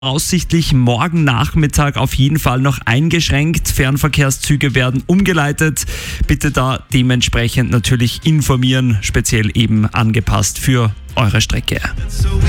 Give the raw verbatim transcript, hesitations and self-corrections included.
Aussichtlich morgen Nachmittag auf jeden Fall noch eingeschränkt. Fernverkehrszüge werden umgeleitet. Bitte da dementsprechend natürlich informieren, speziell eben angepasst für eure Strecke.